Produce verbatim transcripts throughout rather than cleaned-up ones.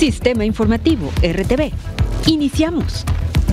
Sistema Informativo R T V. Iniciamos.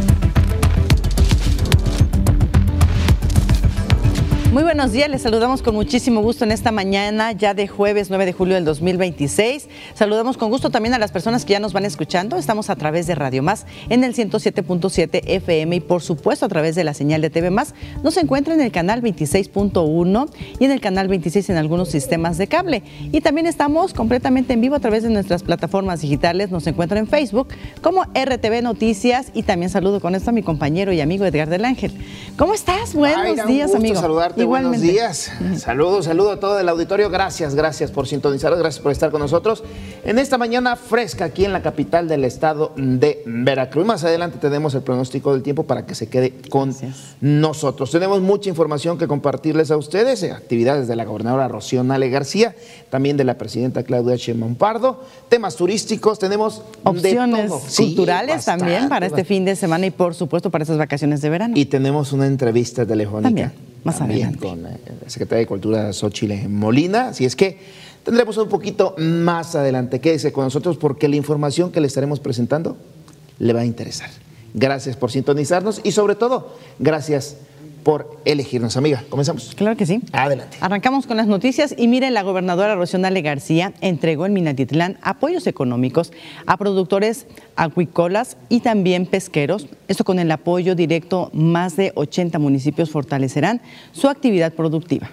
Muy buenos días, les saludamos con muchísimo gusto en esta mañana ya de jueves nueve de julio del dos mil veintiséis. Saludamos con gusto también a las personas que ya nos van escuchando. Estamos a través de Radio Más en el ciento siete punto siete F M y por supuesto a través de la señal de T V Más. Nos encuentra en el canal veintiséis punto uno y en el canal veintiséis en algunos sistemas de cable. Y también estamos completamente en vivo a través de nuestras plataformas digitales. Nos encuentran en Facebook como R T V Noticias y también saludo con esto a mi compañero y amigo Edgar del Ángel. ¿Cómo estás? Buenos Mayra, días, un gusto amigo. Saludarte. Igualmente. Buenos días. Saludos, saludo a todo el auditorio. Gracias, gracias por sintonizar, gracias por estar con nosotros en esta mañana fresca aquí en la capital del estado de Veracruz. Más adelante tenemos el pronóstico del tiempo para que se quede con gracias. nosotros. Tenemos mucha información que compartirles a ustedes, actividades de la gobernadora Rocío Nale García, también de la presidenta Claudia Sheinbaum Pardo, temas turísticos, tenemos opciones de todo. culturales sí, bastante, también para este fin de semana y por supuesto para estas vacaciones de verano. Y tenemos una entrevista telefónica. También. Más También adelante. con la Secretaria de Cultura Xóchitl Molina, así es que tendremos un poquito más adelante. Quédese con nosotros porque la información que le estaremos presentando le va a interesar. Gracias por sintonizarnos y sobre todo, gracias por elegirnos, amiga. ¿Comenzamos? Claro que sí. Adelante. Arrancamos con las noticias y miren, la gobernadora Rocío Nale García entregó en Minatitlán apoyos económicos a productores acuícolas y también pesqueros. Esto con el apoyo directo, más de ochenta municipios fortalecerán su actividad productiva.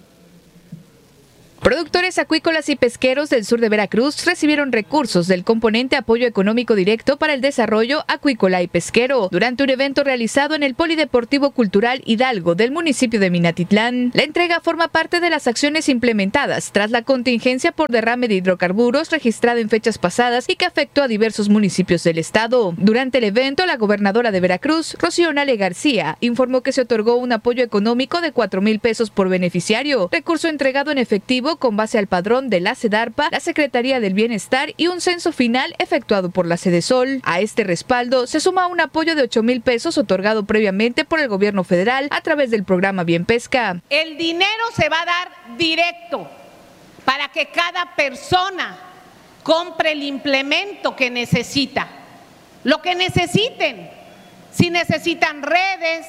Productores acuícolas y pesqueros del sur de Veracruz recibieron recursos del componente Apoyo Económico Directo para el Desarrollo Acuícola y Pesquero durante un evento realizado en el Polideportivo Cultural Hidalgo del municipio de Minatitlán. La entrega forma parte de las acciones implementadas tras la contingencia por derrame de hidrocarburos registrada en fechas pasadas y que afectó a diversos municipios del estado. Durante el evento, la gobernadora de Veracruz, Rocío Nale García, informó que se otorgó un apoyo económico de cuatro mil pesos por beneficiario, recurso entregado en efectivo con base al padrón de la SEDARPA, la Secretaría del Bienestar y un censo final efectuado por la Sedesol. A este respaldo se suma un apoyo de ocho mil pesos otorgado previamente por el gobierno federal a través del programa Bien Pesca. El dinero se va a dar directo para que cada persona compre el implemento que necesita, lo que necesiten. Si necesitan redes,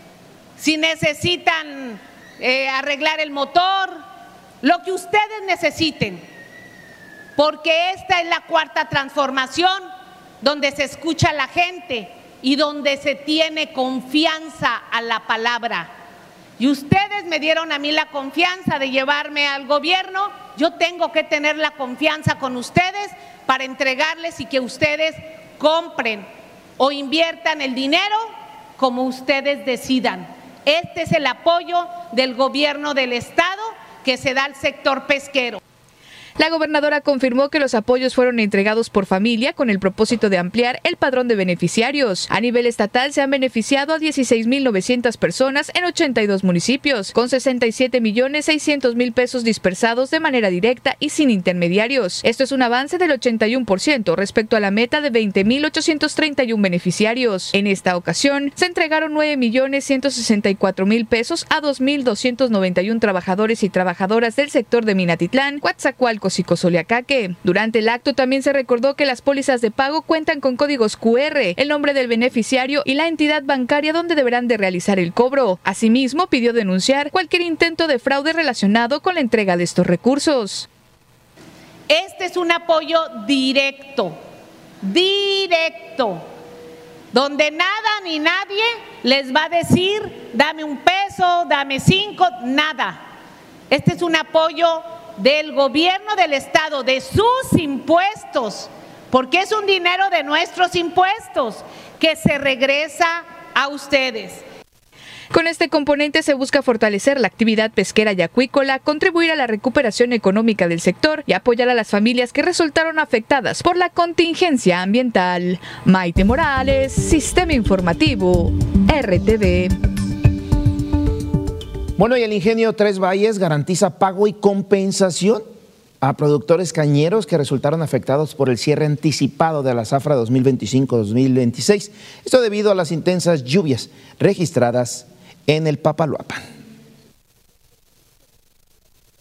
si necesitan eh, arreglar el motor, lo que ustedes necesiten, porque esta es la cuarta transformación donde se escucha a la gente y donde se tiene confianza a la palabra. Y ustedes me dieron a mí la confianza de llevarme al gobierno, yo tengo que tener la confianza con ustedes para entregarles y que ustedes compren o inviertan el dinero como ustedes decidan. Este es el apoyo del gobierno del estado que se da al sector pesquero. La gobernadora confirmó que los apoyos fueron entregados por familia con el propósito de ampliar el padrón de beneficiarios. A nivel estatal se han beneficiado a dieciséis mil novecientas personas en ochenta y dos municipios, con sesenta y siete millones seiscientos mil pesos dispersados de manera directa y sin intermediarios. Esto es un avance del ochenta y uno por ciento respecto a la meta de veinte mil ochocientos treinta y uno beneficiarios. En esta ocasión se entregaron nueve millones ciento sesenta y cuatro mil pesos a dos mil doscientos noventa y uno trabajadores y trabajadoras del sector de Minatitlán, Coatzacoalcos y Cozoleacaque. Durante el acto también se recordó que las pólizas de pago cuentan con códigos cu erre, el nombre del beneficiario y la entidad bancaria donde deberán de realizar el cobro. Asimismo, pidió denunciar cualquier intento de fraude relacionado con la entrega de estos recursos. Este es un apoyo directo, directo, donde nada ni nadie les va a decir, dame un peso, dame cinco, nada. Este es un apoyo del gobierno del estado, de sus impuestos, porque es un dinero de nuestros impuestos que se regresa a ustedes. Con este componente se busca fortalecer la actividad pesquera y acuícola, contribuir a la recuperación económica del sector y apoyar a las familias que resultaron afectadas por la contingencia ambiental. Maite Morales, Sistema Informativo, R T V. Bueno, y el Ingenio Tres Valles garantiza pago y compensación a productores cañeros que resultaron afectados por el cierre anticipado de la zafra dos mil veinticinco dos mil veintiséis. Esto debido a las intensas lluvias registradas en el Papaloapan.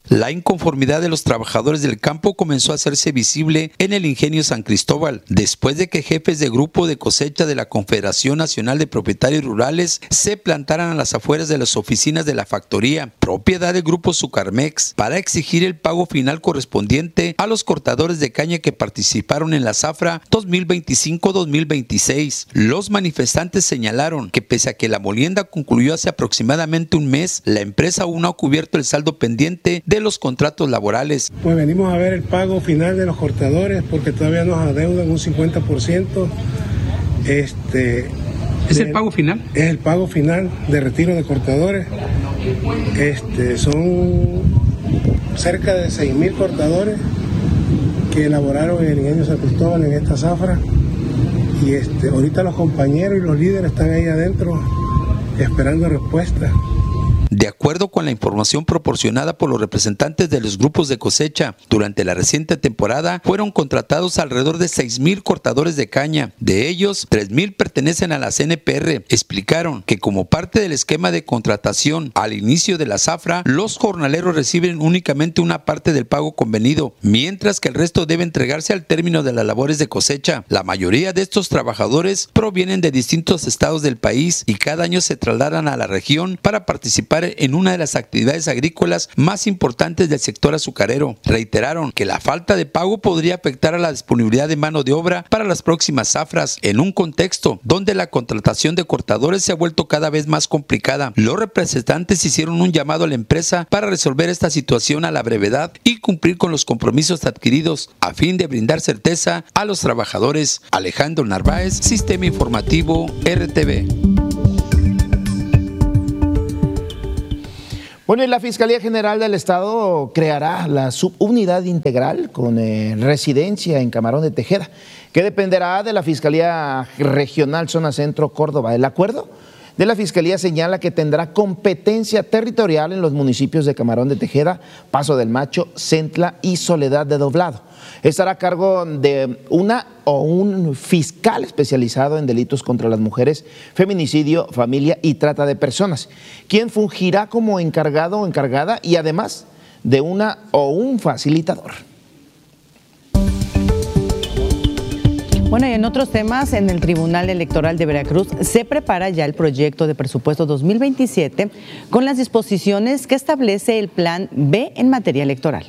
La inconformidad de los trabajadores del campo comenzó a hacerse visible en el ingenio San Cristóbal, después de que jefes de grupo de cosecha de la Confederación Nacional de Propietarios Rurales se plantaran a las afueras de las oficinas de la factoría, propiedad del grupo Sucarmex, para exigir el pago final correspondiente a los cortadores de caña que participaron en la zafra dos mil veinticinco dos mil veintiséis. Los manifestantes señalaron que pese a que la molienda concluyó hace aproximadamente un mes, la empresa aún no ha cubierto el saldo pendiente de de los contratos laborales. Pues venimos a ver el pago final de los cortadores porque todavía nos adeudan un cincuenta por ciento. Este, ¿Es de, el pago final? Es el pago final de retiro de cortadores. Este, son cerca de seis mil cortadores que elaboraron en el ingenio San Cristóbal en esta zafra. Y este, ahorita los compañeros y los líderes están ahí adentro esperando respuesta. De acuerdo con la información proporcionada por los representantes de los grupos de cosecha, durante la reciente temporada fueron contratados alrededor de seis mil cortadores de caña. De ellos, tres mil pertenecen a la C N P R. Explicaron que como parte del esquema de contratación al inicio de la zafra, los jornaleros reciben únicamente una parte del pago convenido, mientras que el resto debe entregarse al término de las labores de cosecha. La mayoría de estos trabajadores provienen de distintos estados del país y cada año se trasladan a la región para participar en una de las actividades agrícolas más importantes del sector azucarero. Reiteraron que la falta de pago podría afectar a la disponibilidad de mano de obra para las próximas zafras, en un contexto donde la contratación de cortadores se ha vuelto cada vez más complicada. Los representantes hicieron un llamado a la empresa para resolver esta situación a la brevedad y cumplir con los compromisos adquiridos a fin de brindar certeza a los trabajadores. Alejandro Narváez, Sistema Informativo R T V. Bueno, y la Fiscalía General del Estado creará la subunidad integral con eh, residencia en Camarón de Tejeda, que dependerá de la Fiscalía Regional Zona Centro Córdoba. El acuerdo de la Fiscalía señala que tendrá competencia territorial en los municipios de Camarón de Tejeda, Paso del Macho, Centla y Soledad de Doblado. Estará a cargo de una o un fiscal especializado en delitos contra las mujeres, feminicidio, familia y trata de personas, quien fungirá como encargado o encargada y además de una o un facilitador. Bueno, y en otros temas, en el Tribunal Electoral de Veracruz se prepara ya el proyecto de presupuesto dos mil veintisiete con las disposiciones que establece el Plan B en materia electoral.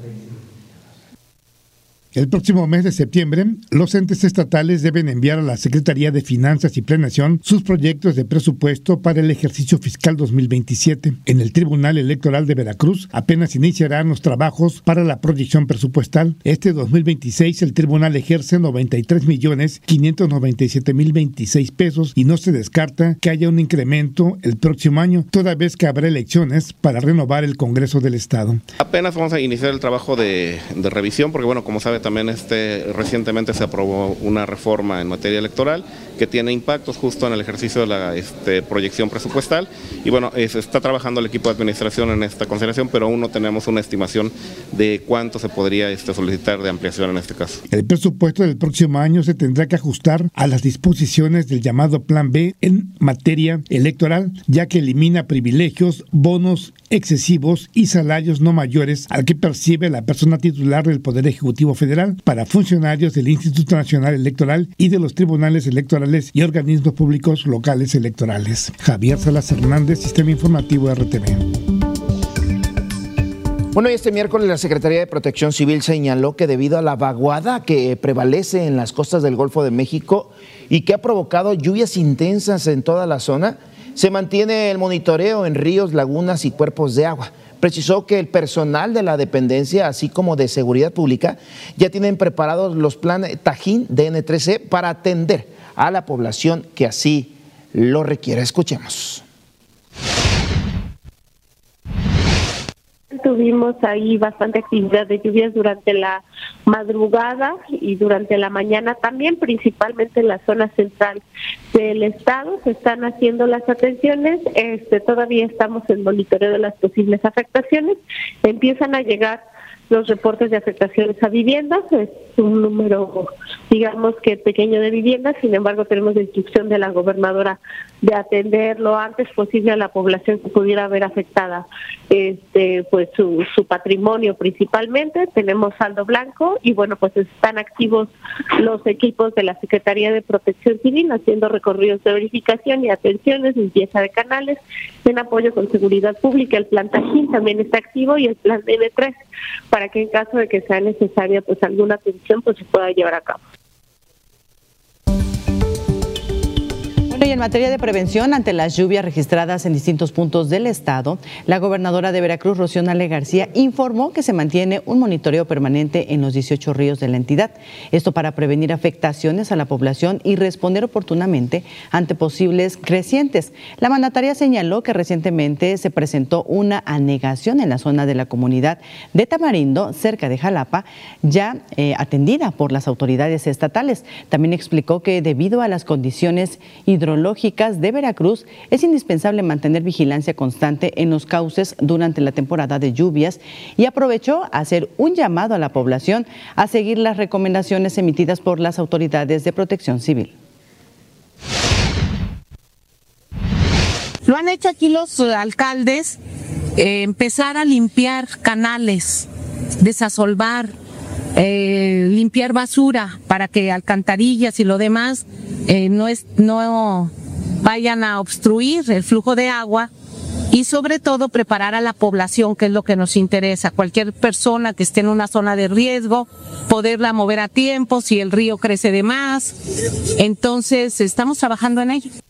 El próximo mes de septiembre, los entes estatales deben enviar a la Secretaría de Finanzas y Planeación sus proyectos de presupuesto para el ejercicio fiscal dos mil veintisiete. En el Tribunal Electoral de Veracruz apenas iniciarán los trabajos para la proyección presupuestal. Este dos mil veintiséis el tribunal ejerce noventa y tres millones quinientos noventa y siete mil veintiséis pesos y no se descarta que haya un incremento el próximo año, toda vez que habrá elecciones para renovar el Congreso del Estado. Apenas vamos a iniciar el trabajo de, de revisión, porque bueno, como sabe también este recientemente se aprobó una reforma en materia electoral que tiene impactos justo en el ejercicio de la este, proyección presupuestal y bueno, eh, se está trabajando el equipo de administración en esta consideración, pero aún no tenemos una estimación de cuánto se podría este, solicitar de ampliación en este caso. El presupuesto del próximo año se tendrá que ajustar a las disposiciones del llamado Plan B en materia electoral, ya que elimina privilegios, bonos excesivos y salarios no mayores al que percibe la persona titular del Poder Ejecutivo Federal para funcionarios del Instituto Nacional Electoral y de los tribunales electorales y organismos públicos locales electorales. Javier Salas Hernández, Sistema Informativo R T V. Bueno, y este miércoles la Secretaría de Protección Civil señaló que debido a la vaguada que prevalece en las costas del Golfo de México y que ha provocado lluvias intensas en toda la zona, se mantiene el monitoreo en ríos, lagunas y cuerpos de agua. Precisó que el personal de la dependencia, así como de seguridad pública, ya tienen preparados los planes Tajín D N tres C para atender a la población que así lo requiere. Escuchemos. Tuvimos ahí bastante actividad de lluvias durante la madrugada y durante la mañana también, principalmente en la zona central del estado. Se están haciendo las atenciones, este, todavía estamos en monitoreo de las posibles afectaciones. Empiezan a llegar los reportes de afectaciones a viviendas, es un número, digamos que pequeño de viviendas, sin embargo tenemos la instrucción de la gobernadora de atender lo antes posible a la población que pudiera haber afectada este pues su, su patrimonio principalmente. Tenemos saldo blanco y bueno, pues están activos los equipos de la Secretaría de Protección Civil haciendo recorridos de verificación y atenciones, limpieza de canales, en apoyo con seguridad pública. El plan Tajín también está activo y el plan D N tres, para que en caso de que sea necesaria pues alguna atención pues se pueda llevar a cabo. Y en materia de prevención ante las lluvias registradas en distintos puntos del estado, la gobernadora de Veracruz, Rocío Nale García, informó que se mantiene un monitoreo permanente en los dieciocho ríos de la entidad. Esto para prevenir afectaciones a la población y responder oportunamente ante posibles crecientes. La mandataria señaló que recientemente se presentó una anegación en la zona de la comunidad de Tamarindo, cerca de Jalapa, ya eh, atendida por las autoridades estatales. También explicó que debido a las condiciones hidrológicas de Veracruz, es indispensable mantener vigilancia constante en los cauces durante la temporada de lluvias y aprovechó a hacer un llamado a la población a seguir las recomendaciones emitidas por las autoridades de protección civil. Lo han hecho aquí los alcaldes, eh, empezar a limpiar canales, desasolvar, eh, limpiar basura para que alcantarillas y lo demás Eh, no, es, no vayan a obstruir el flujo de agua y sobre todo preparar a la población, que es lo que nos interesa. Cualquier persona que esté en una zona de riesgo, poderla mover a tiempo si el río crece de más. Entonces estamos trabajando en ello.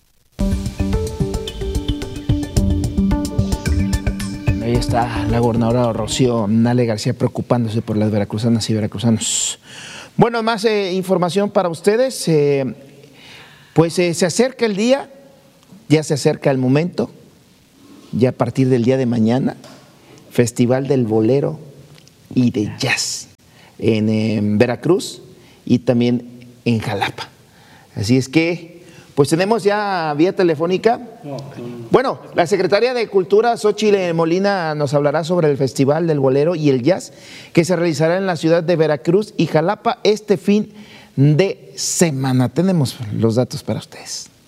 Ahí está la gobernadora Rocío Nale García preocupándose por las veracruzanas y veracruzanos. Bueno, más eh, información para ustedes. Eh, Pues eh, se acerca el día, ya se acerca el momento, ya a partir del día de mañana, Festival del Bolero y de Jazz en, en Veracruz y también en Jalapa. Así es que, pues tenemos ya vía telefónica. Bueno, la secretaria de Cultura, Xóchitl Molina, nos hablará sobre el Festival del Bolero y el Jazz que se realizará en la ciudad de Veracruz y Jalapa este fin de semana. Tenemos los datos para ustedes.